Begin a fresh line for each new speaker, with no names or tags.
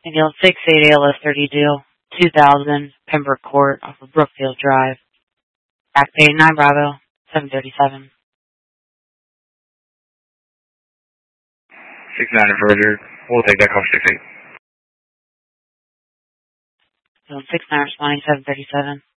Ambulance 68 ALS 32, 2000, Pembroke Court off of Brookfield Drive. Back pay 9 Bravo, 737.
69 and Roger. We'll take that call for 68.
Ambulance 69 responding 737.